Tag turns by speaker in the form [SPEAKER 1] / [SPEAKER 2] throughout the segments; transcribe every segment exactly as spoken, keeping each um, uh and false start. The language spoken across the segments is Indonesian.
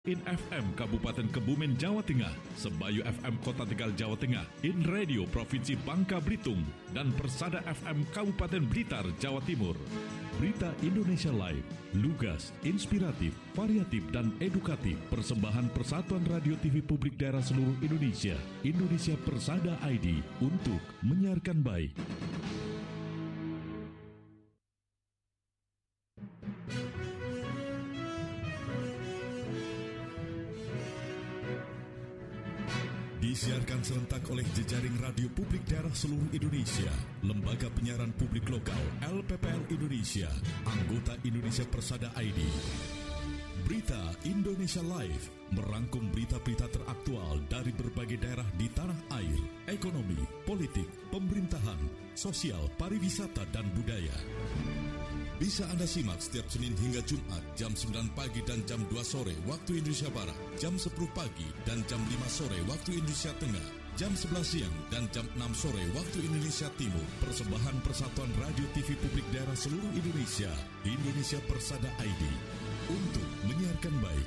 [SPEAKER 1] In F M Kabupaten Kebumen, Jawa Tengah, Sebayu F M Kota Tegal, Jawa Tengah, In Radio Provinsi Bangka Belitung, dan Persada F M Kabupaten Blitar, Jawa Timur. Berita Indonesia Live, lugas, inspiratif, variatif, dan edukatif. Persembahan Persatuan Radio T V Publik Daerah Seluruh Indonesia, Indonesia Persada I D, untuk menyiarkan baik. Disiarkan serentak oleh jejaring radio publik daerah seluruh Indonesia, Lembaga Penyiaran Publik Lokal L P P L Indonesia, anggota Indonesia Persada I D. Berita Indonesia Live merangkum berita-berita teraktual dari berbagai daerah di tanah air, ekonomi, politik, pemerintahan, sosial, pariwisata, dan budaya. Bisa Anda simak setiap Senin hingga Jumat jam sembilan pagi dan jam dua sore waktu Indonesia Barat, jam sepuluh pagi dan jam lima sore waktu Indonesia Tengah, jam sebelas siang dan jam enam sore waktu Indonesia Timur. Persembahan Persatuan Radio T V Publik Daerah Seluruh Indonesia, Indonesia Persada I D, untuk menyiarkan baik.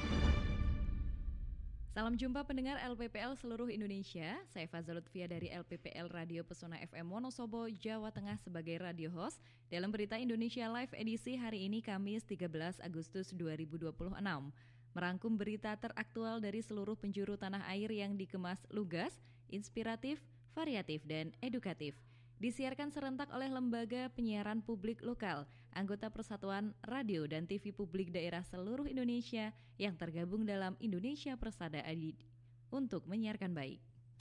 [SPEAKER 2] Salam jumpa pendengar L P P L seluruh Indonesia. Saya Fazal Lutfia dari L P P L Radio Pesona F M Wonosobo, Jawa Tengah sebagai radio host dalam Berita Indonesia Live edisi hari ini Kamis tiga belas Agustus dua ribu dua puluh enam. Merangkum berita teraktual dari seluruh penjuru tanah air yang dikemas lugas, inspiratif, variatif, dan edukatif. Disiarkan serentak oleh Lembaga Penyiaran Publik Lokal, anggota Persatuan Radio dan T V Publik Daerah seluruh Indonesia yang tergabung dalam Indonesia Persada I D untuk menyiarkan baik.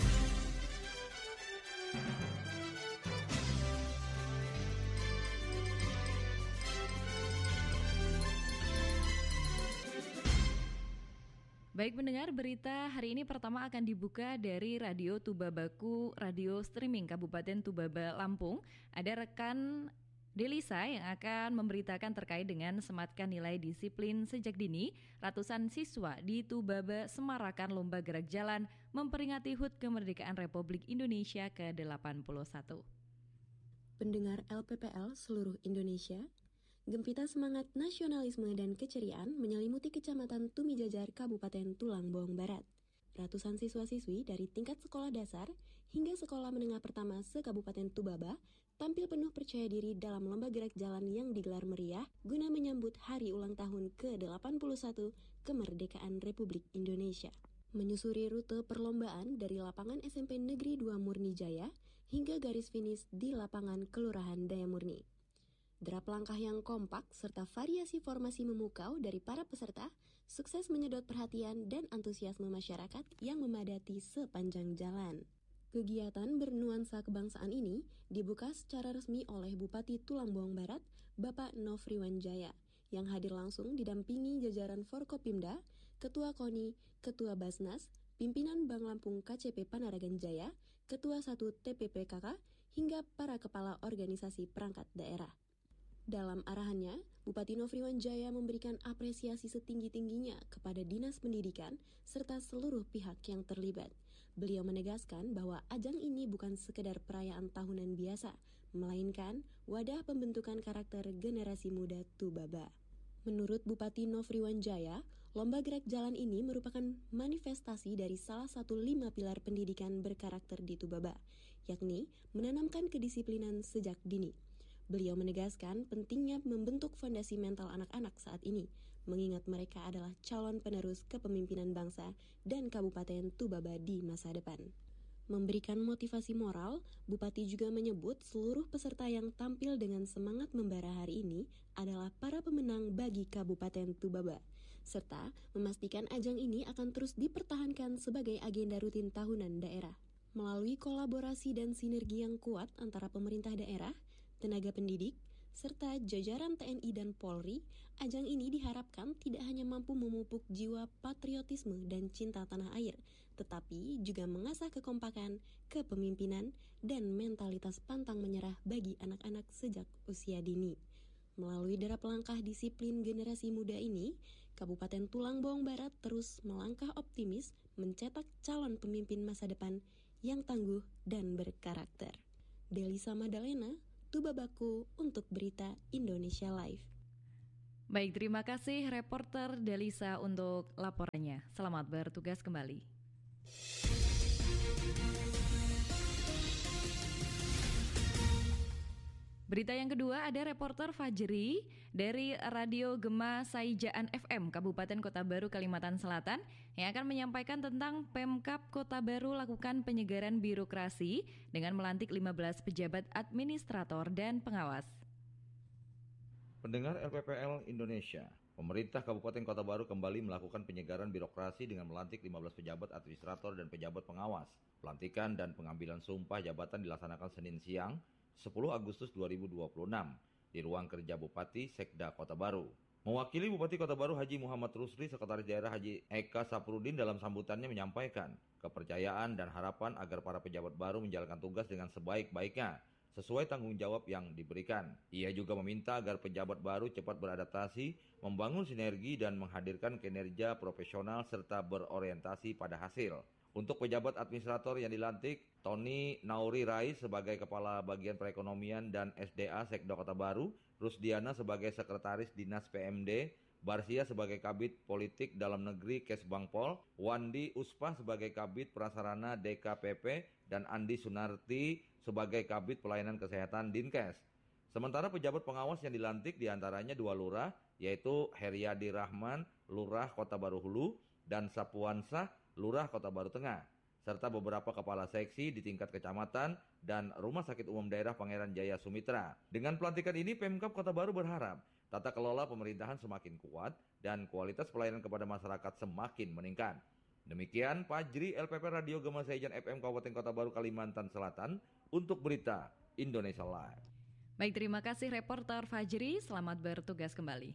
[SPEAKER 2] Baik pendengar, berita hari ini pertama akan dibuka dari Radio Tubabaku, radio streaming Kabupaten Tubaba, Lampung. Ada rekan Delisa yang akan memberitakan terkait dengan sematkan nilai disiplin sejak dini. Ratusan siswa di Tubaba semarakan lomba gerak jalan memperingati H U T Kemerdekaan Republik Indonesia ke delapan puluh satu.
[SPEAKER 3] Pendengar L P P L seluruh Indonesia, gempita semangat nasionalisme dan keceriaan menyelimuti Kecamatan Tumijajar, Kabupaten Tulang Bawang Barat. Ratusan siswa-siswi dari tingkat sekolah dasar hingga sekolah menengah pertama se-Kabupaten Tubaba tampil penuh percaya diri dalam lomba gerak jalan yang digelar meriah guna menyambut hari ulang tahun ke delapan puluh satu Kemerdekaan Republik Indonesia. Menyusuri rute perlombaan dari lapangan S M P Negeri dua Murni Jaya hingga garis finish di lapangan Kelurahan Daya Murni. Derap langkah yang kompak serta variasi formasi memukau dari para peserta sukses menyedot perhatian dan antusiasme masyarakat yang memadati sepanjang jalan. Kegiatan bernuansa kebangsaan ini dibuka secara resmi oleh Bupati Tulang Bawang Barat, Bapak Nofriwan Jaya, yang hadir langsung didampingi jajaran Forkopimda, Ketua KONI, Ketua Basnas, pimpinan Bank Lampung K C P Panaragan Jaya, Ketua satu T P P K K, hingga para kepala organisasi perangkat daerah. Dalam arahannya, Bupati Nofriwan Jaya memberikan apresiasi setinggi-tingginya kepada Dinas Pendidikan serta seluruh pihak yang terlibat. Beliau menegaskan bahwa ajang ini bukan sekedar perayaan tahunan biasa, melainkan wadah pembentukan karakter generasi muda Tubaba. Menurut Bupati Nofriwan Jaya, lomba gerak jalan ini merupakan manifestasi dari salah satu lima pilar pendidikan berkarakter di Tubaba, yakni menanamkan kedisiplinan sejak dini. Beliau menegaskan pentingnya membentuk fondasi mental anak-anak saat ini, mengingat mereka adalah calon penerus kepemimpinan bangsa dan Kabupaten Tubaba di masa depan. Memberikan motivasi moral, Bupati juga menyebut seluruh peserta yang tampil dengan semangat membara hari ini adalah para pemenang bagi Kabupaten Tubaba, serta memastikan ajang ini akan terus dipertahankan sebagai agenda rutin tahunan daerah. Melalui kolaborasi dan sinergi yang kuat antara pemerintah daerah, tenaga pendidik, serta jajaran T N I dan Polri, ajang ini diharapkan tidak hanya mampu memupuk jiwa patriotisme dan cinta tanah air, tetapi juga mengasah kekompakan, kepemimpinan, dan mentalitas pantang menyerah bagi anak-anak sejak usia dini. Melalui derap langkah disiplin generasi muda ini, Kabupaten Tulang Bawang Barat terus melangkah optimis mencetak calon pemimpin masa depan yang tangguh dan berkarakter. Delisa Madalena, Tubabaku untuk Berita Indonesia Live.
[SPEAKER 2] Baik, terima kasih reporter Delisa untuk laporannya. Selamat bertugas kembali. Berita yang kedua, ada reporter Fajri dari Radio Gema Saijaan F M Kabupaten Kota Baru, Kalimantan Selatan yang akan menyampaikan tentang Pemkab Kota Baru lakukan penyegaran birokrasi dengan melantik lima belas pejabat administrator dan pengawas.
[SPEAKER 4] Pendengar L P P L Indonesia, pemerintah Kabupaten Kota Baru kembali melakukan penyegaran birokrasi dengan melantik lima belas pejabat administrator dan pejabat pengawas. Pelantikan dan pengambilan sumpah jabatan dilaksanakan Senin siang, sepuluh Agustus dua ribu dua puluh enam di ruang kerja Bupati Sekda Kota Baru. Mewakili Bupati Kota Baru Haji Muhammad Rusli, Sekretaris Daerah Haji Eka Saprudin dalam sambutannya menyampaikan kepercayaan dan harapan agar para pejabat baru menjalankan tugas dengan sebaik-baiknya sesuai tanggung jawab yang diberikan. Ia juga meminta agar pejabat baru cepat beradaptasi, membangun sinergi dan menghadirkan kinerja profesional serta berorientasi pada hasil. Untuk pejabat administrator yang dilantik, Tony Nauri Rais sebagai Kepala Bagian Perekonomian dan S D A Sekda Kota Baru, Rusdiana sebagai Sekretaris Dinas P M D, Barsia sebagai Kabid Politik Dalam Negeri Kesbangpol, Wandi Uspa sebagai Kabid Prasarana D K P P, dan Andi Sunarti sebagai Kabid Pelayanan Kesehatan Dinkes. Sementara pejabat pengawas yang dilantik diantaranya dua lurah, yaitu Heriadi Rahman, Lurah Kota Baru Hulu, dan Sapuansah, Lurah Kota Baru Tengah, serta beberapa kepala seksi di tingkat kecamatan dan Rumah Sakit Umum Daerah Pangeran Jaya Sumitra. Dengan pelantikan ini, Pemkab Kota Baru berharap tata kelola pemerintahan semakin kuat dan kualitas pelayanan kepada masyarakat semakin meningkat. Demikian Fajri, L P P Radio Gema Saijaan F M Kabupaten Kota Baru, Kalimantan Selatan untuk Berita Indonesia Live.
[SPEAKER 2] Baik, terima kasih reporter Fajri. Selamat bertugas kembali.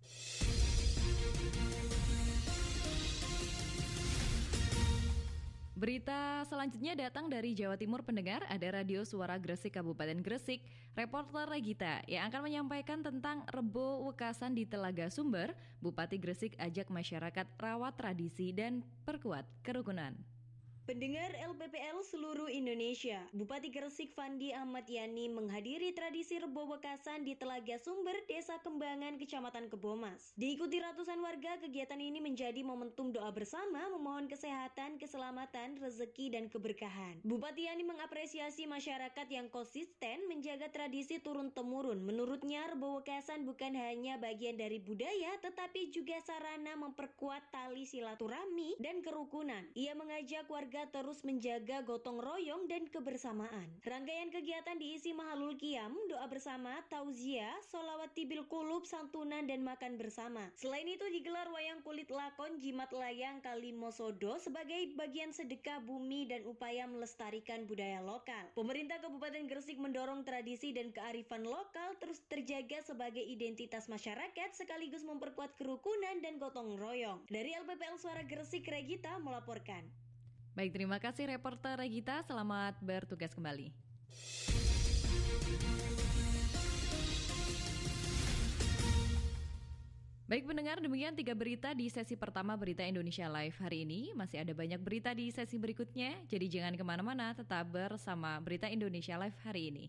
[SPEAKER 2] Berita selanjutnya datang dari Jawa Timur, pendengar. Ada Radio Suara Gresik Kabupaten Gresik, reporter Regita yang akan menyampaikan tentang Rebo Wekasan di Telaga Sumber. Bupati Gresik ajak masyarakat rawat tradisi dan perkuat kerukunan.
[SPEAKER 5] Pendengar L P P L seluruh Indonesia, Bupati Gresik Fandi Ahmad Yani menghadiri tradisi Rebo Wekasan di Telaga Sumber, Desa Kembangan, Kecamatan Kebomas. Diikuti ratusan warga, kegiatan ini menjadi momentum doa bersama, memohon kesehatan, keselamatan, rezeki, dan keberkahan. Bupati Yani mengapresiasi masyarakat yang konsisten menjaga tradisi turun-temurun. Menurutnya, Rebo Wekasan bukan hanya bagian dari budaya, tetapi juga sarana memperkuat tali silaturahmi dan kerukunan. Ia mengajak warga terus menjaga gotong royong dan kebersamaan. Rangkaian kegiatan diisi mahalul qiyam, doa bersama, tauziah, sholawat tibil kulub, santunan, dan makan bersama. Selain itu digelar wayang kulit lakon, jimat layang, kalimosodo sebagai bagian sedekah bumi dan upaya melestarikan budaya lokal. Pemerintah Kabupaten Gresik mendorong tradisi dan kearifan lokal terus terjaga sebagai identitas masyarakat sekaligus memperkuat kerukunan dan gotong royong. Dari L P P L Suara Gresik, Regita melaporkan.
[SPEAKER 2] Baik, terima kasih reporter Regita. Selamat bertugas kembali. Baik pendengar, demikian tiga berita di sesi pertama Berita Indonesia Live hari ini. Masih ada banyak berita di sesi berikutnya, jadi jangan kemana-mana, tetap bersama Berita Indonesia Live hari ini.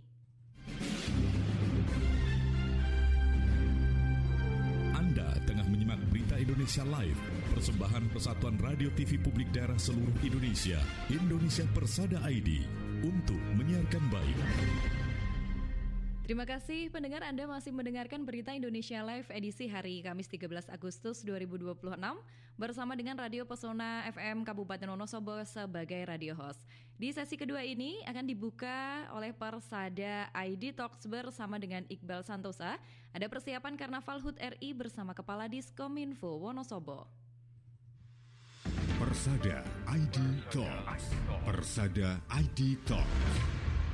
[SPEAKER 1] Anda tengah menyimak Berita Indonesia Live, persembahan Persatuan Radio T V Publik Daerah Seluruh Indonesia, Indonesia Persada I D, untuk menyiarkan baik.
[SPEAKER 2] Terima kasih pendengar, Anda masih mendengarkan Berita Indonesia Live edisi hari Kamis tiga belas Agustus dua ribu dua puluh enam bersama dengan Radio Pesona F M Kabupaten Wonosobo sebagai radio host. Di sesi kedua ini akan dibuka oleh Persada I D Talks bersama dengan Iqbal Santosa. Ada persiapan Karnaval H U T R I bersama Kepala Diskominfo Wonosobo.
[SPEAKER 1] Persada I D Talks. Persada I D Talks.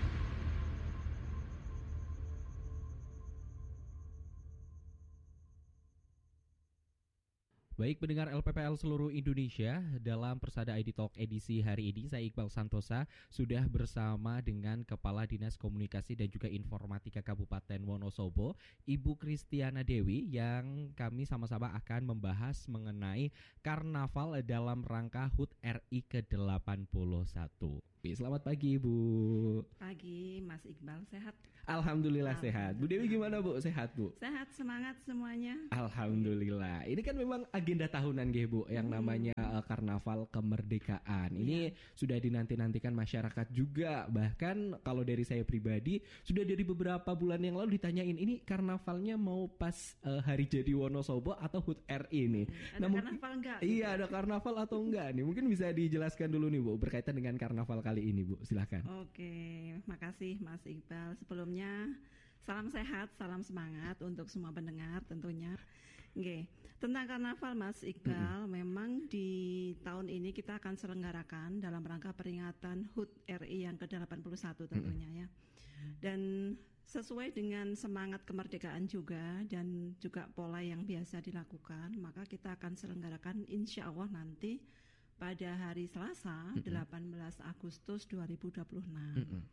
[SPEAKER 6] Baik pendengar L P P L seluruh Indonesia, dalam Persada I D Talk edisi hari ini saya Iqbal Santosa sudah bersama dengan Kepala Dinas Komunikasi dan juga Informatika Kabupaten Wonosobo, Ibu Kristiana Dewi, yang kami sama-sama akan membahas mengenai Karnaval dalam rangka H U T R I ke delapan puluh satu. Selamat pagi Ibu.
[SPEAKER 7] Pagi Mas Iqbal, sehat?
[SPEAKER 6] Alhamdulillah sehat. Bu Dewi gimana Bu? Sehat Bu?
[SPEAKER 7] Sehat, semangat semuanya.
[SPEAKER 6] Alhamdulillah. Ini kan memang agenda tahunan nggih Bu, yang namanya uh, Karnaval Kemerdekaan. Ini yeah. sudah dinanti-nantikan masyarakat juga. Bahkan kalau dari saya pribadi sudah dari beberapa bulan yang lalu ditanyain ini karnavalnya mau pas uh, hari jadi Wonosobo atau H U T R I nih.
[SPEAKER 7] Ada nah, karnaval enggak?
[SPEAKER 6] Iya, ada karnaval atau enggak nih? Mungkin bisa dijelaskan dulu nih Bu berkaitan dengan karnaval kali ini Bu. Silakan.
[SPEAKER 7] Oke, makasih Mas Iqbal. Sebelumnya salam sehat, salam semangat untuk semua pendengar tentunya. Oke, tentang karnaval Mas Iqbal, mm-hmm. memang di tahun ini kita akan selenggarakan dalam rangka peringatan H U T R I yang ke delapan puluh satu tentunya mm-hmm. ya. Dan sesuai dengan semangat kemerdekaan juga dan juga pola yang biasa dilakukan, maka kita akan selenggarakan insya Allah nanti pada hari Selasa mm-hmm. delapan belas Agustus dua ribu dua puluh enam. Mm-hmm.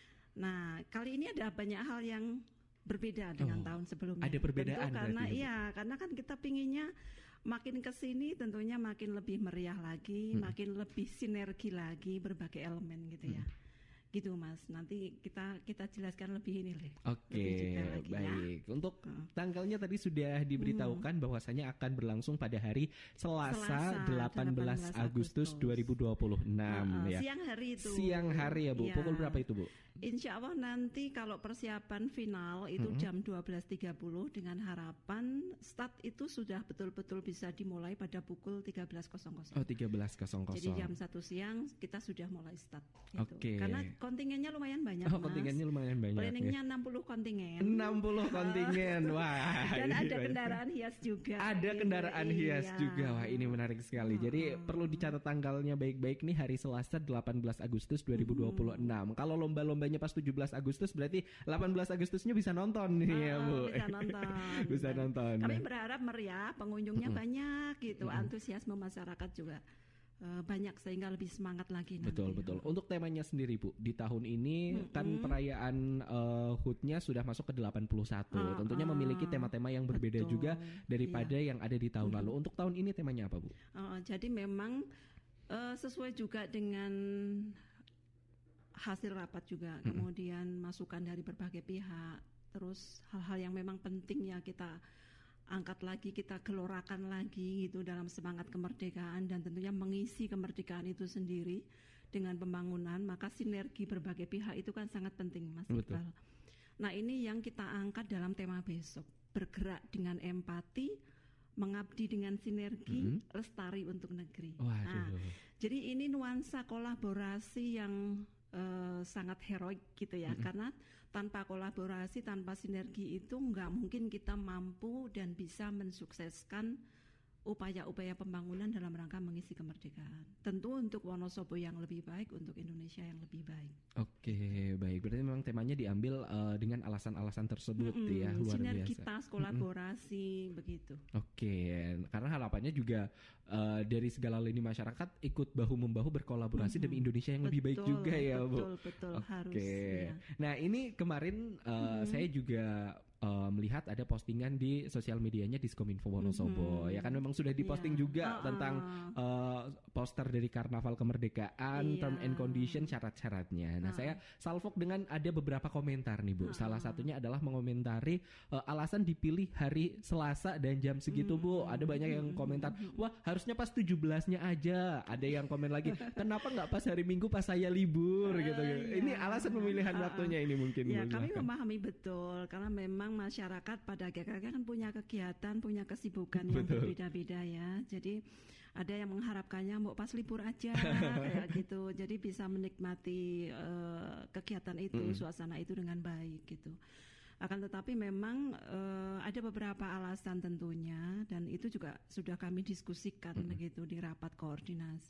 [SPEAKER 7] Nah, kali ini ada banyak hal yang berbeda dengan oh, tahun sebelumnya.
[SPEAKER 6] Ada perbedaan.
[SPEAKER 7] Tentu karena iya, karena kan kita pinginnya makin kesini tentunya makin lebih meriah lagi, hmm. makin lebih sinergi lagi berbagai elemen gitu ya. Hmm. Gitu Mas. Nanti kita kita jelaskan lebih ini deh.
[SPEAKER 6] Oke, okay, baik. Ya. Untuk hmm. tanggalnya tadi sudah diberitahukan hmm. bahwasanya akan berlangsung pada hari Selasa, Selasa delapan belas Agustus dua ribu dua puluh enam uh, uh,
[SPEAKER 7] ya. Siang hari itu.
[SPEAKER 6] Siang hari ya Bu. Ya. Pukul berapa itu Bu?
[SPEAKER 7] Insya Allah nanti kalau persiapan final itu mm-hmm. jam dua belas tiga puluh dengan harapan start itu sudah betul-betul bisa dimulai pada pukul tiga belas.
[SPEAKER 6] Oh tiga belas.
[SPEAKER 7] Jadi jam satu siang kita sudah mulai start gitu.
[SPEAKER 6] Oke. Okay.
[SPEAKER 7] Karena kontingennya lumayan banyak
[SPEAKER 6] oh,
[SPEAKER 7] Mas.
[SPEAKER 6] kontingennya lumayan banyak.
[SPEAKER 7] Planningnya ya. enam puluh kontingen.
[SPEAKER 6] enam puluh kontingen. Wah.
[SPEAKER 7] Dan ada kendaraan hias juga.
[SPEAKER 6] Ada kendaraan ini, hias iya. juga. Wah ini menarik sekali. Hmm. Jadi perlu dicatat tanggalnya baik-baik nih hari Selasa delapan belas Agustus dua ribu dua puluh enam. Hmm. Kalau lomba-lomba pas tujuh belas Agustus berarti delapan belas Agustusnya bisa nonton nih oh, ya Bu.
[SPEAKER 7] Bisa nonton.
[SPEAKER 6] bisa nonton.
[SPEAKER 7] Kami berharap meriah, pengunjungnya mm-hmm. banyak gitu, mm-hmm. antusiasme masyarakat juga uh, banyak sehingga lebih semangat lagi nanti.
[SPEAKER 6] Betul betul. Untuk temanya sendiri Bu, di tahun ini mm-hmm. kan perayaan uh, H U T-nya sudah masuk ke delapan puluh satu. Uh, Tentunya uh, memiliki tema-tema yang berbeda betul. juga daripada iya. yang ada di tahun mm-hmm. lalu. Untuk tahun ini temanya apa Bu?
[SPEAKER 7] Uh, jadi memang uh, sesuai juga dengan hasil rapat juga, mm-hmm. kemudian masukan dari berbagai pihak, terus hal-hal yang memang penting ya kita angkat lagi, kita gelorakan lagi gitu dalam semangat kemerdekaan dan tentunya mengisi kemerdekaan itu sendiri dengan pembangunan, maka sinergi berbagai pihak itu kan sangat penting Mas Iqbal. Nah ini yang kita angkat dalam tema besok, bergerak dengan empati, mengabdi dengan sinergi, mm-hmm. lestari untuk negeri. Nah, jadi ini nuansa kolaborasi yang Uh, sangat heroik gitu ya, mm-hmm. karena tanpa kolaborasi, tanpa sinergi itu nggak mungkin kita mampu dan bisa mensukseskan upaya-upaya pembangunan dalam rangka mengisi kemerdekaan. Tentu untuk Wonosobo yang lebih baik, untuk Indonesia yang lebih baik.
[SPEAKER 6] Oke, baik. Berarti memang temanya diambil uh, dengan alasan-alasan tersebut mm-hmm. ya, luar
[SPEAKER 7] sinergitas,
[SPEAKER 6] biasa.
[SPEAKER 7] kolaborasi, mm-hmm. begitu.
[SPEAKER 6] Oke, karena harapannya juga uh, dari segala lini masyarakat ikut bahu-membahu berkolaborasi mm-hmm. demi Indonesia yang betul, lebih baik juga ya, Bu.
[SPEAKER 7] Betul, betul,
[SPEAKER 6] Oke.
[SPEAKER 7] harus. Ya.
[SPEAKER 6] Nah, ini kemarin uh, mm-hmm. saya juga Uh, melihat ada postingan di sosial medianya Diskominfo Wonosobo, mm-hmm. ya kan memang sudah diposting yeah. juga uh-uh. tentang uh, poster dari Karnaval Kemerdekaan, yeah. term and condition, syarat-syaratnya. Nah, uh. saya salvok dengan ada beberapa komentar nih Bu. Uh-uh. Salah satunya adalah mengomentari uh, alasan dipilih hari Selasa dan jam segitu mm-hmm. Bu. Ada banyak yang komentar, wah harusnya pas tujuh belasnya aja. Ada yang komen lagi, kenapa nggak pas hari Minggu pas saya libur uh, gitu. Yeah. Ini alasan pemilihan uh-uh. waktunya ini mungkin.
[SPEAKER 7] Ya, kami memahami betul karena memang masyarakat pada akhirnya kan punya kegiatan, punya kesibukan yang Betul. berbeda-beda ya. Jadi ada yang mengharapkannya mau pas libur aja kayak gitu. Jadi bisa menikmati uh, kegiatan itu, mm. suasana itu dengan baik gitu. Akan tetapi memang uh, ada beberapa alasan tentunya dan itu juga sudah kami diskusikan mm. begitu di rapat koordinasi.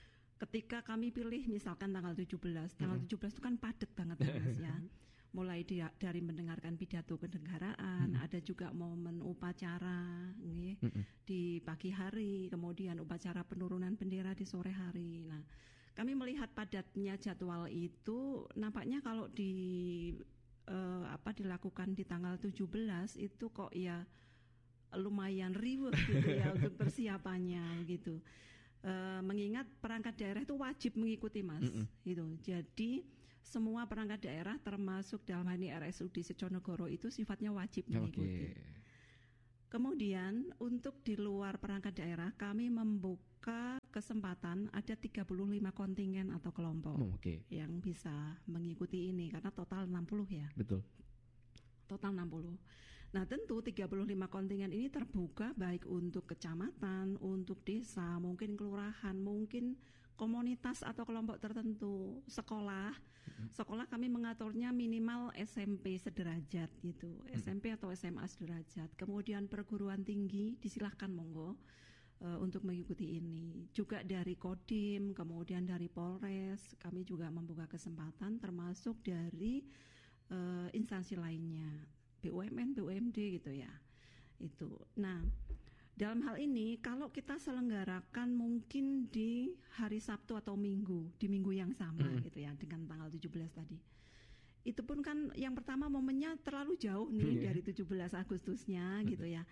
[SPEAKER 7] Ketika kami pilih misalkan tanggal tujuh belas, tanggal mm. tujuh belas itu kan padat banget ya Mas ya. Mulai di, dari mendengarkan pidato kenegaraan, mm-hmm. ada juga momen upacara nih, mm-hmm. di pagi hari, kemudian upacara penurunan bendera di sore hari. Nah, kami melihat padatnya jadwal itu, nampaknya kalau di uh, apa dilakukan di tanggal tujuh belas itu kok ya lumayan riweh gitu ya untuk persiapannya gitu. Uh, mengingat perangkat daerah itu wajib mengikuti Mas, mm-hmm. gitu. Jadi semua perangkat daerah termasuk dalam hal ini R S U D Seconegoro itu sifatnya wajib mengikuti. Okay. Kemudian untuk di luar perangkat daerah kami membuka kesempatan ada tiga puluh lima kontingen atau kelompok
[SPEAKER 6] oh, okay.
[SPEAKER 7] yang bisa mengikuti ini karena total enam puluh ya.
[SPEAKER 6] Betul.
[SPEAKER 7] Total enam puluh. Nah tentu tiga puluh lima kontingen ini terbuka baik untuk kecamatan, untuk desa, mungkin kelurahan, mungkin komunitas atau kelompok tertentu, sekolah. Sekolah kami mengaturnya minimal S M P sederajat gitu, S M P atau S M A sederajat. Kemudian perguruan tinggi disilahkan monggo uh, untuk mengikuti ini. Juga dari Kodim, kemudian dari Polres, kami juga membuka kesempatan termasuk dari uh, instansi lainnya, B U M N, B U M D gitu ya. Itu. Nah, dalam hal ini kalau kita selenggarakan mungkin di hari Sabtu atau Minggu, di minggu yang sama mm. gitu ya dengan tanggal tujuh belas tadi. Itu pun kan yang pertama momennya terlalu jauh nih mm. dari tujuh belas Agustusnya mm. gitu ya.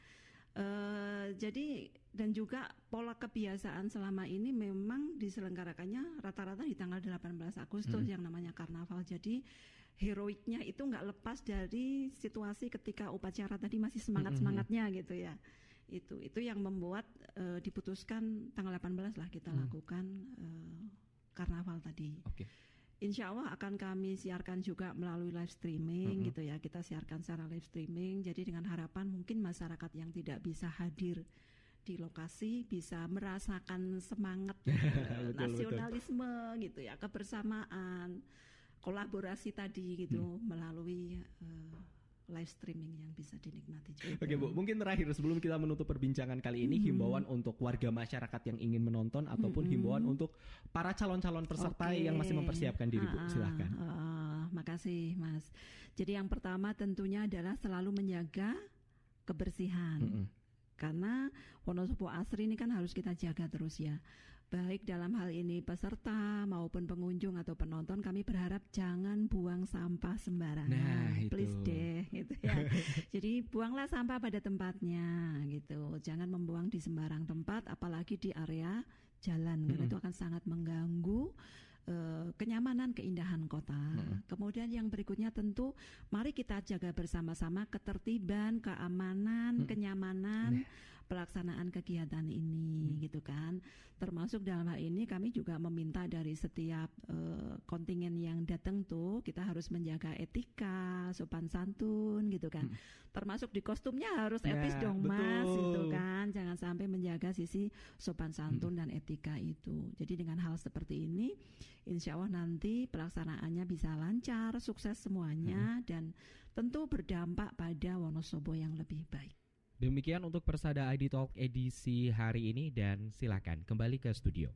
[SPEAKER 7] Uh, jadi dan juga pola kebiasaan selama ini memang diselenggarakannya rata-rata di tanggal delapan belas Agustus mm. yang namanya karnaval. Jadi heroiknya itu nggak lepas dari situasi ketika upacara tadi masih semangat-semangatnya mm. gitu ya. Itu itu yang membuat uh, diputuskan tanggal delapan belas lah kita hmm. lakukan uh, karnaval tadi.
[SPEAKER 6] Okay.
[SPEAKER 7] Insya Allah akan kami siarkan juga melalui live streaming hmm. gitu ya. Kita siarkan secara live streaming. Jadi dengan harapan mungkin masyarakat yang tidak bisa hadir di lokasi bisa merasakan semangat uh, betul, nasionalisme betul. Gitu ya, kebersamaan, kolaborasi tadi gitu hmm. melalui uh, live streaming yang bisa dinikmati juga.
[SPEAKER 6] Oke Bu, mungkin terakhir sebelum kita menutup perbincangan kali ini, mm-hmm. himbauan untuk warga masyarakat yang ingin menonton ataupun mm-hmm. himbauan untuk para calon-calon peserta okay. yang masih mempersiapkan diri, Bu. Silahkan.
[SPEAKER 7] Uh, uh, makasih Mas. Jadi yang pertama tentunya adalah selalu menjaga kebersihan. Mm-hmm. Karena Wonosobo Asri ini kan harus kita jaga terus ya. Baik dalam hal ini peserta maupun pengunjung atau penonton, kami berharap jangan buang sampah sembarangan. Nah, please deh gitu ya. Jadi buanglah sampah pada tempatnya gitu. Jangan membuang di sembarang tempat apalagi di area jalan hmm. karena itu akan sangat mengganggu uh, kenyamanan, keindahan kota. Hmm. Kemudian yang berikutnya tentu mari kita jaga bersama-sama ketertiban, keamanan, hmm. kenyamanan nah. pelaksanaan kegiatan ini hmm. gitu kan. Termasuk dalam hal ini kami juga meminta dari setiap uh, kontingen yang datang tuh kita harus menjaga etika, sopan santun gitu kan. Hmm. Termasuk di kostumnya harus ya, etis dong betul. Mas gitu kan. Jangan sampai menjaga sisi sopan santun hmm. dan etika itu. Jadi dengan hal seperti ini insya Allah nanti pelaksanaannya bisa lancar, sukses semuanya hmm. dan tentu berdampak pada Wonosobo yang lebih baik.
[SPEAKER 6] Demikian untuk Persada I D Talk edisi hari ini dan silakan kembali ke studio.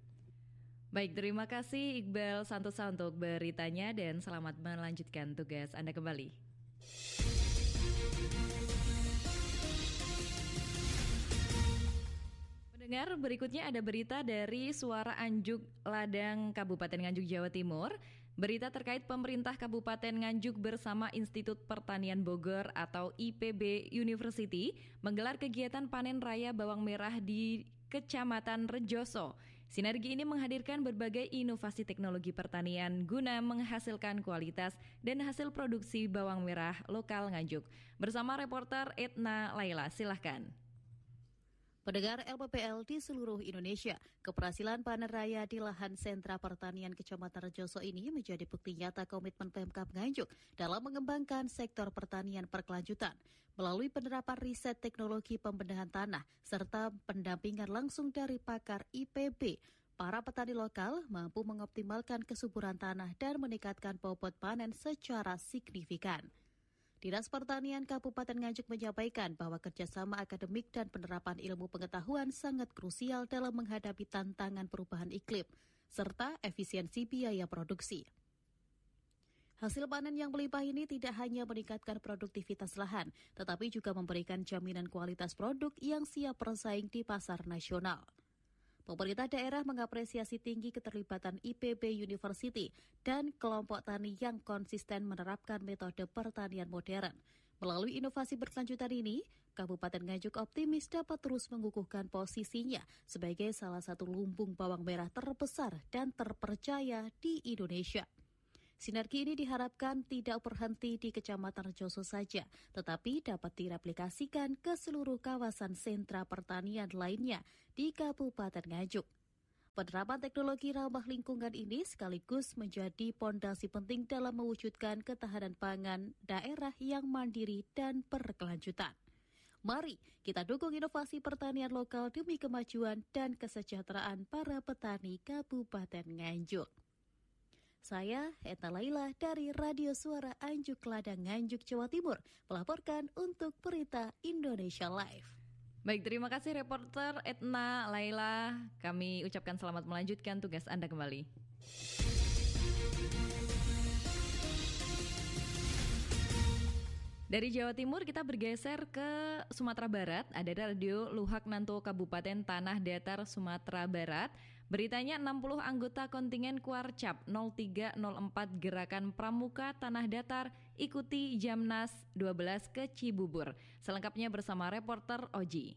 [SPEAKER 2] Baik, terima kasih Iqbal Santosa untuk beritanya dan selamat melanjutkan tugas Anda kembali. Pendengar, berikutnya ada berita dari Suara Anjuk Ladang Kabupaten Nganjuk Jawa Timur. Berita terkait pemerintah Kabupaten Nganjuk bersama Institut Pertanian Bogor atau I P B University menggelar kegiatan panen raya bawang merah di Kecamatan Rejoso. Sinergi ini menghadirkan berbagai inovasi teknologi pertanian guna menghasilkan kualitas dan hasil produksi bawang merah lokal Nganjuk. Bersama reporter Etna Laila, silahkan.
[SPEAKER 8] Pendengar L P P L di seluruh Indonesia, keberhasilan panen raya di lahan sentra pertanian Kecamatan Rejoso ini menjadi bukti nyata komitmen Pemkab Nganjuk dalam mengembangkan sektor pertanian berkelanjutan melalui penerapan riset teknologi pembenahan tanah serta pendampingan langsung dari pakar I P B. Para petani lokal mampu mengoptimalkan kesuburan tanah dan meningkatkan bobot panen secara signifikan. Dinas Pertanian Kabupaten Nganjuk menyampaikan bahwa kerjasama akademik dan penerapan ilmu pengetahuan sangat krusial dalam menghadapi tantangan perubahan iklim, serta efisiensi biaya produksi. Hasil panen yang melimpah ini tidak hanya meningkatkan produktivitas lahan, tetapi juga memberikan jaminan kualitas produk yang siap bersaing di pasar nasional. Pemerintah daerah mengapresiasi tinggi keterlibatan I P B University dan kelompok tani yang konsisten menerapkan metode pertanian modern. Melalui inovasi berkelanjutan ini, Kabupaten Nganjuk optimis dapat terus mengukuhkan posisinya sebagai salah satu lumbung bawang merah terbesar dan terpercaya di Indonesia. Sinergi ini diharapkan tidak berhenti di Kecamatan Rejoso saja, tetapi dapat direplikasikan ke seluruh kawasan sentra pertanian lainnya di Kabupaten Nganjuk. Penerapan teknologi ramah lingkungan ini sekaligus menjadi pondasi penting dalam mewujudkan ketahanan pangan daerah yang mandiri dan berkelanjutan. Mari kita dukung inovasi pertanian lokal demi kemajuan dan kesejahteraan para petani Kabupaten Nganjuk. Saya Eta Laila dari Radio Suara Anjuk Ladang Nganjuk, Jawa Timur, melaporkan untuk Berita Indonesia Live.
[SPEAKER 2] Baik, terima kasih reporter Etna Laila. Kami ucapkan selamat melanjutkan tugas Anda kembali. Dari Jawa Timur kita bergeser ke Sumatera Barat. Ada Radio Luhak Nanto Kabupaten Tanah Datar Sumatera Barat. Beritanya enam puluh anggota kontingen Kuarcap nol tiga nol empat Gerakan Pramuka Tanah Datar ikuti Jamnas dua belas ke Cibubur. Selengkapnya bersama reporter Oji.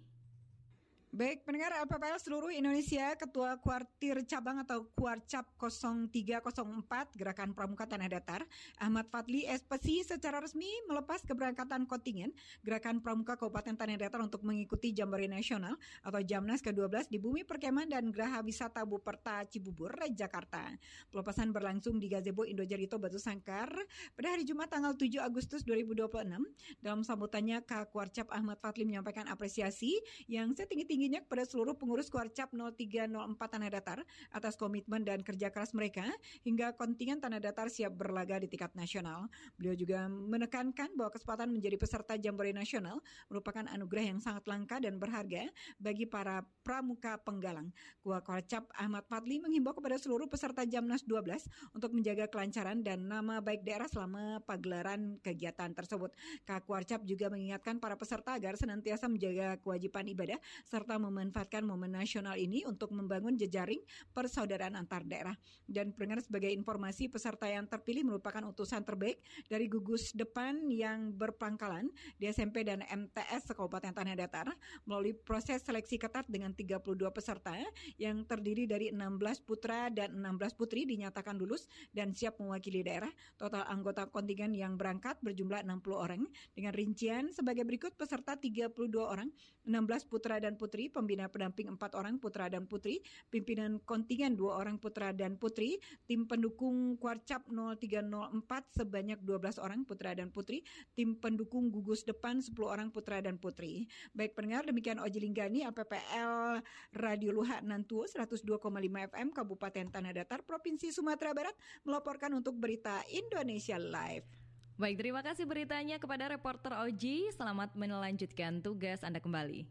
[SPEAKER 9] Baik, pendengar L P P L seluruh Indonesia, Ketua Kuartir Cabang atau Kuarcap nol tiga nol empat Gerakan Pramuka Tanah Datar, Ahmad Fadli S P C secara resmi melepas keberangkatan kontingen Gerakan Pramuka Kabupaten Tanah Datar untuk mengikuti Jamboree Nasional atau Jamnas ke dua belas di Bumi Perkemahan dan Geraha Wisata Buperta Cibubur, Jakarta. Pelepasan berlangsung di Gazebo Indojarito Batu Sangkar pada hari Jumat tanggal tujuh Agustus dua ribu dua puluh enam. Dalam sambutannya, K Kuarcap Ahmad Fadli menyampaikan apresiasi yang setinggi-tinggi kepada seluruh pengurus Kuarcap nol tiga nol empat Tanah Datar atas komitmen dan kerja keras mereka hingga kontingen Tanah Datar siap berlaga di tingkat nasional. Beliau juga menekankan bahwa kesempatan menjadi peserta Jamboree Nasional merupakan anugerah yang sangat langka dan berharga bagi para pramuka penggalang. Kuarcap Ahmad Fadli menghimbau kepada seluruh peserta Jamnas dua belas untuk menjaga kelancaran dan nama baik daerah selama pagelaran kegiatan tersebut. Kuarcap juga mengingatkan para peserta agar senantiasa menjaga kewajiban ibadah serta memanfaatkan momen nasional ini untuk membangun jejaring persaudaraan antar daerah. Dan pendengar, sebagai informasi, peserta yang terpilih merupakan utusan terbaik dari gugus depan yang berpangkalan di S M P dan M T S Kabupaten Tanah Datar melalui proses seleksi ketat dengan tiga puluh dua peserta yang terdiri dari enam belas putra dan enam belas putri dinyatakan lulus dan siap mewakili daerah. Total anggota kontingen yang berangkat berjumlah enam puluh orang dengan rincian sebagai berikut: peserta tiga puluh dua orang, enam belas putra dan putri, pembina pendamping empat orang putra dan putri, pimpinan kontingen dua orang putra dan putri, tim pendukung Kuarcap nol tiga nol empat sebanyak dua belas orang putra dan putri, tim pendukung gugus depan sepuluh orang putra dan putri. Baik pendengar, demikian Oji Linggani, L P P L Radio Luhak Nantuo seratus dua koma lima F M Kabupaten Tanah Datar, Provinsi Sumatera Barat, melaporkan untuk Berita Indonesia Live.
[SPEAKER 2] Baik, terima kasih beritanya kepada reporter Oji. Selamat melanjutkan tugas Anda kembali.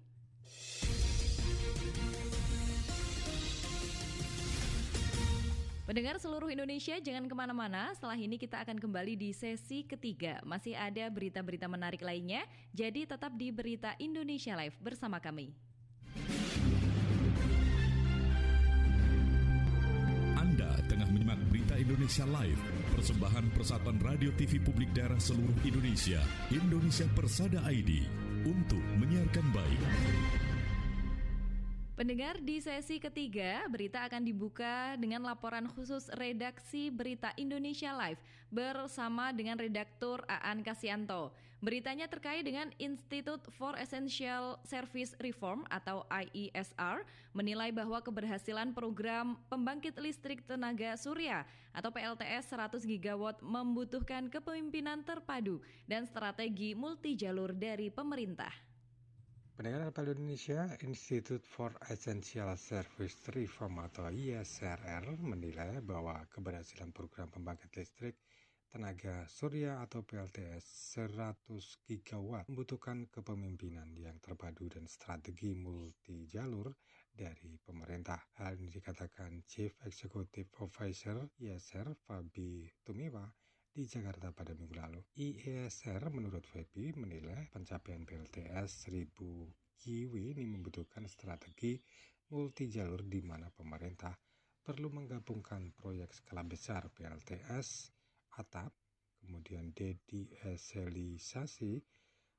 [SPEAKER 2] Pendengar seluruh Indonesia, jangan kemana-mana. Setelah ini kita akan kembali di sesi ketiga. Masih ada berita-berita menarik lainnya, jadi tetap di Berita Indonesia Live bersama kami.
[SPEAKER 1] Anda tengah menyimak Berita Indonesia Live, persembahan Persatuan Radio T V Publik Daerah Seluruh Indonesia, Indonesia Persada I D, untuk menyiarkan baik.
[SPEAKER 2] Pendengar, di sesi ketiga, berita akan dibuka dengan laporan khusus redaksi Berita Indonesia Live bersama dengan redaktur Aan Kasianto. Beritanya terkait dengan Institute for Essential Service Reform atau I E S R menilai bahwa keberhasilan program pembangkit listrik tenaga surya atau P L T S seratus gigawatt membutuhkan kepemimpinan terpadu dan strategi multijalur dari pemerintah.
[SPEAKER 10] Pendengar L P L Indonesia, Institute for Essential Service Reform atau I E S R R menilai bahwa keberhasilan program pembangkit listrik tenaga surya atau P L T S seratus gigawatt membutuhkan kepemimpinan yang terpadu dan strategi multijalur dari pemerintah. Hal ini dikatakan Chief Executive Officer I E S R Fabi Tumiwa di Jakarta pada minggu lalu. I E S R menurut Fabi menilai pencapaian P L T S seribu gigawatt ini membutuhkan strategi multijalur di mana pemerintah perlu menggabungkan proyek skala besar P L T S, atap, kemudian dedieselisasi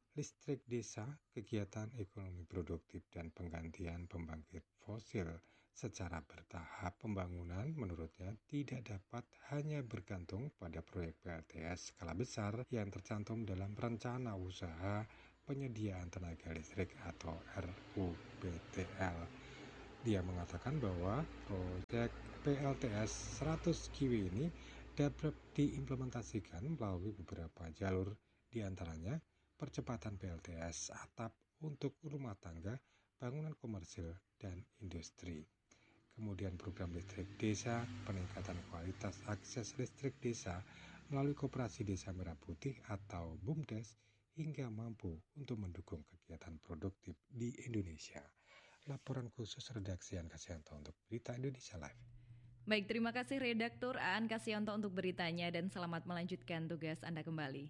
[SPEAKER 10] listrik desa, kegiatan ekonomi produktif dan penggantian pembangkit fosil secara bertahap. Pembangunan menurutnya tidak dapat hanya bergantung pada proyek P L T S skala besar yang tercantum dalam Rencana Usaha Penyediaan Tenaga Listrik atau R U P T L. Dia mengatakan bahwa proyek P L T S seratus kilowatt ini dapat diimplementasikan melalui beberapa jalur, diantaranya percepatan P L T S atap untuk rumah tangga, bangunan komersil, dan industri. Kemudian program listrik desa, peningkatan kualitas akses listrik desa melalui Koperasi Desa Merah Putih atau BUMDes, hingga mampu untuk mendukung kegiatan produktif di Indonesia. Laporan khusus redaksi Aan Kasyanto untuk Berita Indonesia Live.
[SPEAKER 2] Baik, terima kasih Redaktur Aan Kasyanto untuk beritanya dan selamat melanjutkan tugas Anda kembali.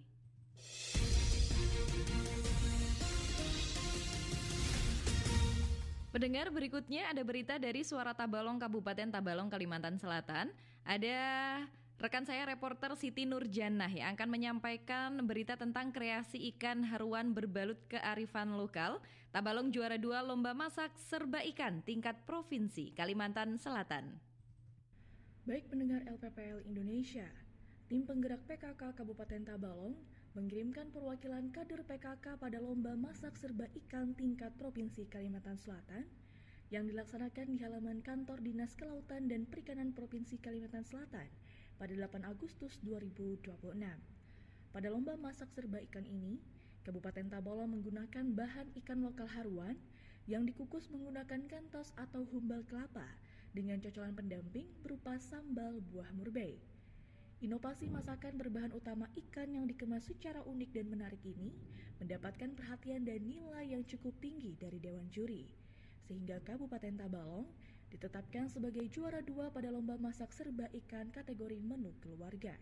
[SPEAKER 2] Pendengar, berikutnya ada berita dari Suara Tabalong Kabupaten Tabalong, Kalimantan Selatan. Ada rekan saya reporter Siti Nurjanah yang akan menyampaikan berita tentang kreasi ikan haruan berbalut kearifan lokal. Tabalong juara dua lomba masak serba ikan tingkat provinsi Kalimantan Selatan.
[SPEAKER 11] Baik pendengar L P P L Indonesia, tim penggerak P K K Kabupaten Tabalong mengirimkan perwakilan kader P K K pada lomba masak serba ikan tingkat provinsi Kalimantan Selatan yang dilaksanakan di halaman kantor Dinas Kelautan dan Perikanan Provinsi Kalimantan Selatan pada delapan Agustus dua ribu dua puluh enam. Pada lomba masak serba ikan ini, Kabupaten Tabalong menggunakan bahan ikan lokal haruan yang dikukus menggunakan kentos atau humbal kelapa dengan cocolan pendamping berupa sambal buah murbei. Inovasi masakan berbahan utama ikan yang dikemas secara unik dan menarik ini mendapatkan perhatian dan nilai yang cukup tinggi dari Dewan Juri, sehingga Kabupaten Tabalong ditetapkan sebagai juara dua pada lomba masak serba ikan kategori menu keluarga.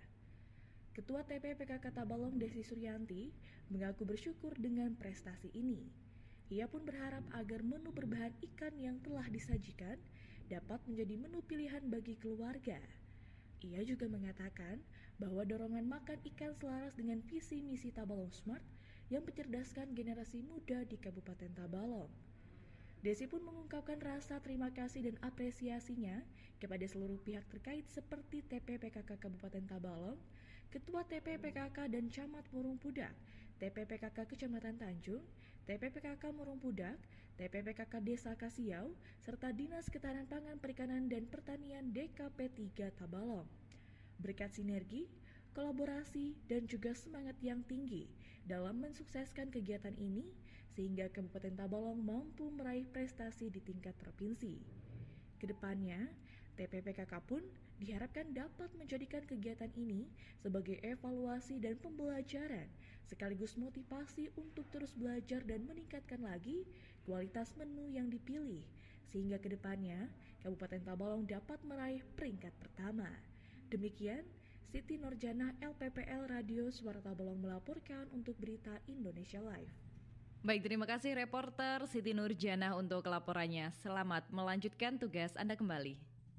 [SPEAKER 11] Ketua T P P K K Tabalong Desi Suryanti mengaku bersyukur dengan prestasi ini. Ia pun berharap agar menu berbahan ikan yang telah disajikan dapat menjadi menu pilihan bagi keluarga. Ia juga mengatakan bahwa dorongan makan ikan selaras dengan visi misi Tabalong Smart yang mencerdaskan generasi muda di Kabupaten Tabalong. Desi pun mengungkapkan rasa terima kasih dan apresiasinya kepada seluruh pihak terkait seperti T P P K K Kabupaten Tabalong, Ketua T P P K K dan Camat Murung Pudak, T P P K K Kecamatan Tanjung, T P P K K Murung Pudak, T P P K K Desa Kasiau, serta Dinas Ketahanan Pangan Perikanan dan Pertanian D K P tiga Tabalong. Berkat sinergi, kolaborasi, dan juga semangat yang tinggi dalam mensukseskan kegiatan ini, sehingga Kabupaten Tabalong mampu meraih prestasi di tingkat provinsi. Kedepannya, T P P K K pun diharapkan dapat menjadikan kegiatan ini sebagai evaluasi dan pembelajaran, sekaligus motivasi untuk terus belajar dan meningkatkan lagi kualitas menu yang dipilih, sehingga kedepannya Kabupaten Tabalong dapat meraih peringkat pertama. Demikian, Siti Nurjanah L P P L Radio Suara Tabalong melaporkan untuk Berita Indonesia Live.
[SPEAKER 2] Baik, terima kasih reporter Siti Nurjanah untuk laporannya. Selamat melanjutkan tugas Anda kembali.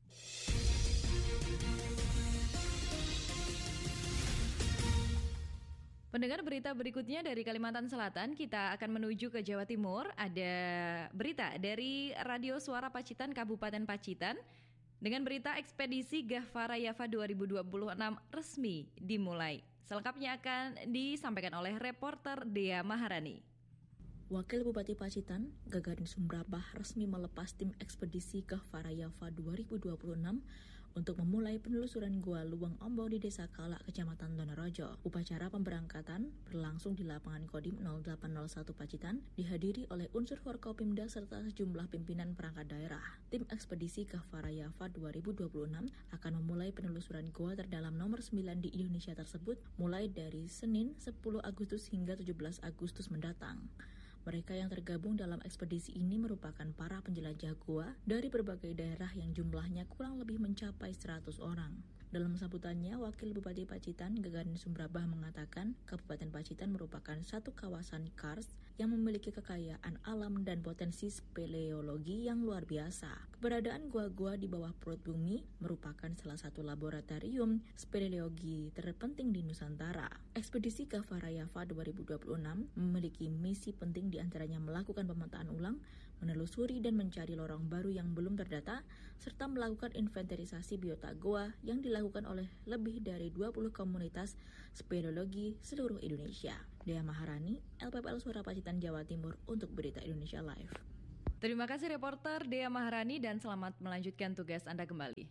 [SPEAKER 2] Pendengar, berita berikutnya dari Kalimantan Selatan, kita akan menuju ke Jawa Timur. Ada berita dari Radio Suara Pacitan Kabupaten Pacitan dengan berita ekspedisi Gahvara Yafa dua ribu dua puluh enam resmi dimulai. Selengkapnya akan disampaikan oleh reporter Dea Maharani.
[SPEAKER 12] Wakil Bupati Pacitan, Gagarin Sumbrabah resmi melepas tim ekspedisi Gahvara Yafa dua ribu dua puluh enam untuk memulai penelusuran Gua Luwang Ombong di Desa Kalak, Kecamatan Donorejo. Upacara pemberangkatan berlangsung di lapangan Kodim nol delapan nol satu Pacitan, dihadiri oleh unsur Forkopimda serta sejumlah pimpinan perangkat daerah. Tim ekspedisi Gahvara Yafa dua ribu dua puluh enam akan memulai penelusuran gua terdalam nomor sembilan di Indonesia tersebut mulai dari Senin sepuluh Agustus hingga tujuh belas Agustus mendatang. Mereka yang tergabung dalam ekspedisi ini merupakan para penjelajah gua dari berbagai daerah yang jumlahnya kurang lebih mencapai seratus orang. Dalam sambutannya, Wakil Bupati Pacitan, Gagarin Sumbrabah mengatakan Kabupaten Pacitan merupakan satu kawasan kars yang memiliki kekayaan alam dan potensi speleologi yang luar biasa. Keberadaan gua-gua di bawah perut bumi merupakan salah satu laboratorium speleologi terpenting di Nusantara. Ekspedisi Gahvara Yafa dua ribu dua puluh enam memiliki misi penting diantaranya melakukan pemetaan ulang, menelusuri dan mencari lorong baru yang belum terdata, serta melakukan inventarisasi biota goa yang dilakukan oleh lebih dari dua puluh komunitas speleologi seluruh Indonesia. Dea Maharani, L P P L Suara Pacitan, Jawa Timur untuk Berita Indonesia Live.
[SPEAKER 2] Terima kasih reporter Dea Maharani dan selamat melanjutkan tugas Anda kembali.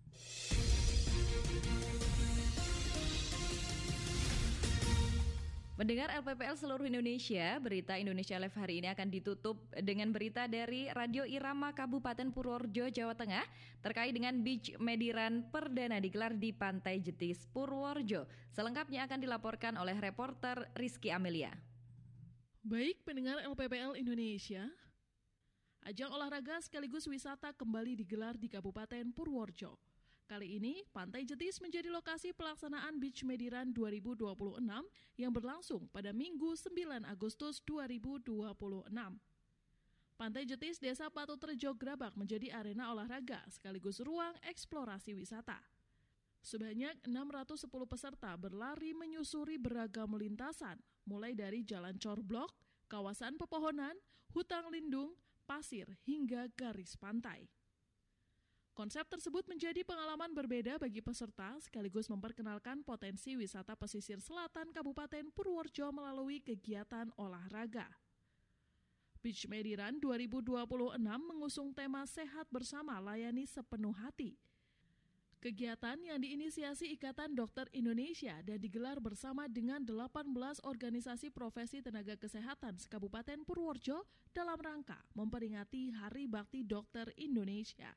[SPEAKER 2] Mendengar L P P L seluruh Indonesia, Berita Indonesia Live hari ini akan ditutup dengan berita dari Radio Irama Kabupaten Purworejo, Jawa Tengah terkait dengan Beach Mediran perdana digelar di Pantai Jetis, Purworejo. Selengkapnya akan dilaporkan oleh reporter Rizky Amelia.
[SPEAKER 11] Baik pendengar L P P L Indonesia, ajang olahraga sekaligus wisata kembali digelar di Kabupaten Purworejo. Kali ini, Pantai Jetis menjadi lokasi pelaksanaan Beach Mediran dua ribu dua puluh enam yang berlangsung pada Minggu sembilan Agustus dua ribu dua puluh enam. Pantai Jetis, Desa Paturejo, Grabak menjadi arena olahraga sekaligus ruang eksplorasi wisata. Sebanyak enam ratus sepuluh peserta berlari menyusuri beragam lintasan, mulai dari jalan corblok, kawasan pepohonan, hutang lindung, pasir, hingga garis pantai. Konsep tersebut menjadi pengalaman berbeda bagi peserta sekaligus memperkenalkan potensi wisata pesisir selatan Kabupaten Purworejo melalui kegiatan olahraga. Beach Mediran dua ribu dua puluh enam mengusung tema Sehat Bersama Layani Sepenuh Hati. Kegiatan yang diinisiasi Ikatan Dokter Indonesia dan digelar bersama dengan delapan belas organisasi profesi tenaga kesehatan se-Kabupaten Purworejo dalam rangka memperingati Hari Bakti Dokter Indonesia.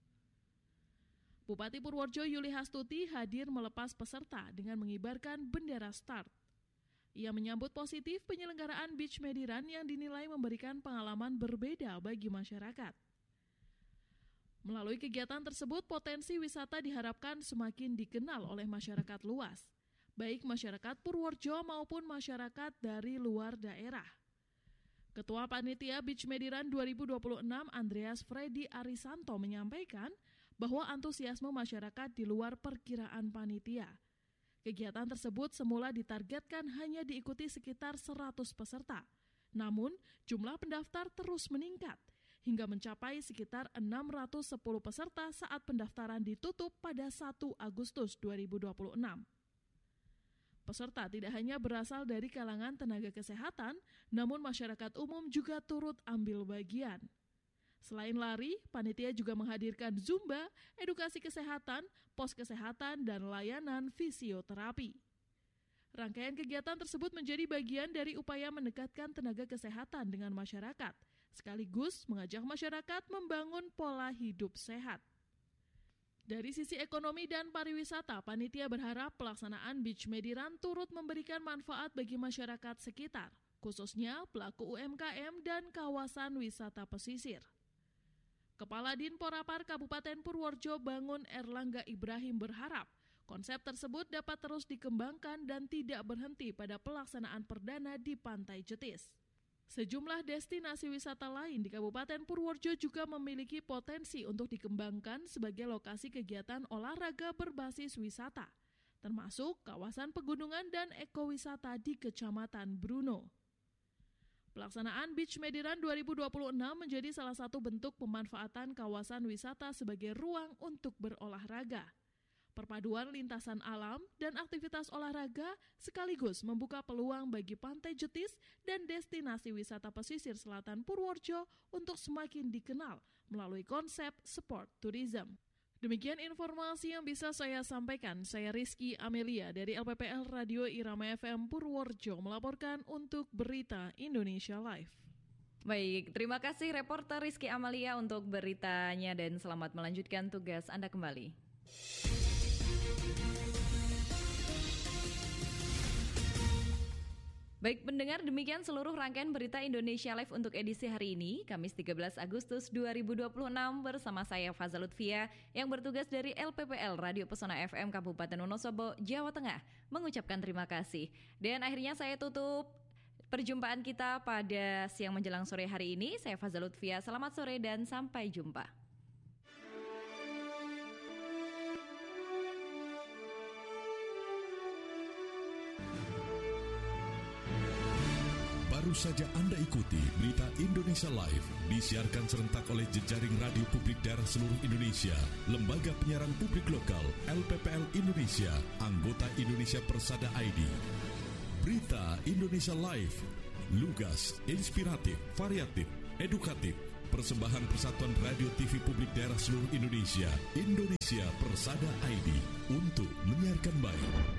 [SPEAKER 11] Bupati Purworejo Yuli Hastuti hadir melepas peserta dengan mengibarkan bendera start. Ia menyambut positif penyelenggaraan Beach Mediran yang dinilai memberikan pengalaman berbeda bagi masyarakat. Melalui kegiatan tersebut, potensi wisata diharapkan semakin dikenal oleh masyarakat luas, baik masyarakat Purworejo maupun masyarakat dari luar daerah. Ketua Panitia Beach Mediran dua ribu dua puluh enam Andreas Freddy Arisanto menyampaikan bahwa antusiasme masyarakat di luar perkiraan panitia. Kegiatan tersebut semula ditargetkan hanya diikuti sekitar seratus peserta. Namun, jumlah pendaftar terus meningkat hingga mencapai sekitar enam ratus sepuluh peserta saat pendaftaran ditutup pada satu Agustus dua ribu dua puluh enam. Peserta tidak hanya berasal dari kalangan tenaga kesehatan, namun masyarakat umum juga turut ambil bagian. Selain lari, panitia juga menghadirkan Zumba, edukasi kesehatan, pos kesehatan, dan layanan fisioterapi. Rangkaian kegiatan tersebut menjadi bagian dari upaya mendekatkan tenaga kesehatan dengan masyarakat, sekaligus mengajak masyarakat membangun pola hidup sehat. Dari sisi ekonomi dan pariwisata, panitia berharap pelaksanaan Beach Mediran turut memberikan manfaat bagi masyarakat sekitar, khususnya pelaku U M K M dan kawasan wisata pesisir. Kepala Dinporapar Kabupaten Purworejo Bangun Erlangga Ibrahim berharap konsep tersebut dapat terus dikembangkan dan tidak berhenti pada pelaksanaan perdana di Pantai Jetis. Sejumlah destinasi wisata lain di Kabupaten Purworejo juga memiliki potensi untuk dikembangkan sebagai lokasi kegiatan olahraga berbasis wisata, termasuk kawasan pegunungan dan ekowisata di Kecamatan Bruno. Pelaksanaan Beach Mediran dua ribu dua puluh enam menjadi salah satu bentuk pemanfaatan kawasan wisata sebagai ruang untuk berolahraga. Perpaduan lintasan alam dan aktivitas olahraga sekaligus membuka peluang bagi Pantai Jetis dan destinasi wisata pesisir selatan Purworejo untuk semakin dikenal melalui konsep sport tourism. Demikian informasi yang bisa saya sampaikan. Saya Rizky Amelia dari L P P L Radio Irama F M Purworejo melaporkan untuk Berita Indonesia Live.
[SPEAKER 2] Baik, terima kasih reporter Rizky Amelia untuk beritanya dan selamat melanjutkan tugas Anda kembali. Baik pendengar, demikian seluruh rangkaian Berita Indonesia Live untuk edisi hari ini, Kamis tiga belas Agustus dua ribu dua puluh enam bersama saya Faza Lutfia yang bertugas dari L P P L Radio Pesona F M Kabupaten Wonosobo, Jawa Tengah, mengucapkan terima kasih. Dan akhirnya saya tutup perjumpaan kita pada siang menjelang sore hari ini. Saya Faza Lutfia, selamat sore dan sampai jumpa.
[SPEAKER 1] Baru saja Anda ikuti berita Indonesia Live, disiarkan serentak oleh jejaring radio publik daerah seluruh Indonesia, lembaga penyiaran publik lokal, L P P L Indonesia, anggota Indonesia Persada I D. Berita Indonesia Live, lugas, inspiratif, variatif, edukatif, persembahan Persatuan Radio T V Publik Daerah seluruh Indonesia, Indonesia Persada I D, untuk menyiarkan baik.